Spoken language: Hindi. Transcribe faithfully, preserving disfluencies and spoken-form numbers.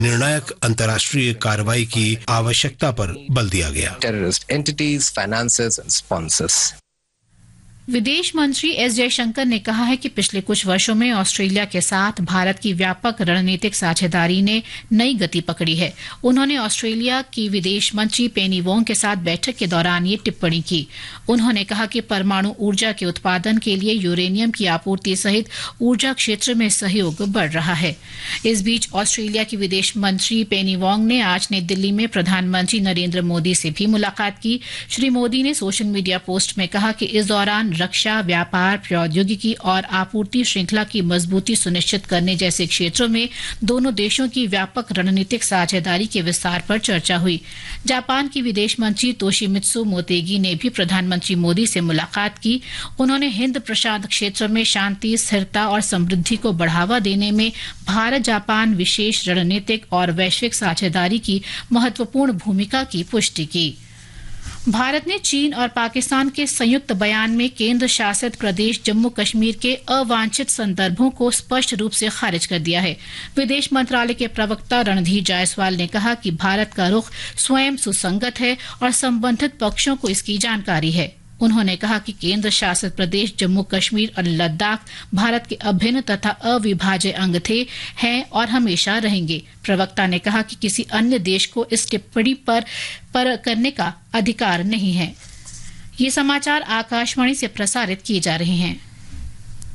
निर्णायक अंतर्राष्ट्रीय कार्रवाई की आवश्यकता पर बल दिया गया। Terrorist entities, financiers and sponsors. विदेश मंत्री एस जयशंकर ने कहा है कि पिछले कुछ वर्षों में ऑस्ट्रेलिया के साथ भारत की व्यापक रणनीतिक साझेदारी ने नई गति पकड़ी है। उन्होंने ऑस्ट्रेलिया की विदेश मंत्री पेनी वोंग के साथ बैठक के दौरान ये टिप्पणी की। उन्होंने कहा कि परमाणु ऊर्जा के उत्पादन के लिए यूरेनियम की आपूर्ति सहित ऊर्जा क्षेत्र में सहयोग बढ़ रहा है। इस बीच ऑस्ट्रेलिया की विदेश मंत्री पेनी वोंग ने आज नई दिल्ली में प्रधानमंत्री नरेंद्र मोदी से भी मुलाकात की। श्री मोदी ने सोशल मीडिया पोस्ट में कहा कि इस दौरान रक्षा, व्यापार, प्रौद्योगिकी और आपूर्ति श्रृंखला की मजबूती सुनिश्चित करने जैसे क्षेत्रों में दोनों देशों की व्यापक रणनीतिक साझेदारी के विस्तार पर चर्चा हुई। जापान की विदेश मंत्री तोशिमित्सु मोतेगी ने भी प्रधानमंत्री मोदी से मुलाकात की। उन्होंने हिंद प्रशांत क्षेत्र में शांति, स्थिरता और समृद्धि को बढ़ावा देने में भारत जापान विशेष रणनीतिक और वैश्विक साझेदारी की महत्वपूर्ण भूमिका की पुष्टि की। भारत ने चीन और पाकिस्तान के संयुक्त बयान में केंद्र शासित प्रदेश जम्मू कश्मीर के अवांछित संदर्भों को स्पष्ट रूप से खारिज कर दिया है। विदेश मंत्रालय के प्रवक्ता रणधीर जायसवाल ने कहा कि भारत का रुख स्वयं सुसंगत है और संबंधित पक्षों को इसकी जानकारी है। उन्होंने कहा कि केंद्र शासित प्रदेश जम्मू कश्मीर और लद्दाख भारत के अभिन्न तथा अविभाज्य अंग थे, हैं और हमेशा रहेंगे। प्रवक्ता ने कहा कि किसी अन्य देश को इस टिप्पणी पर, पर करने का अधिकार नहीं है। ये समाचार आकाशवाणी से प्रसारित किए जा रहे हैं।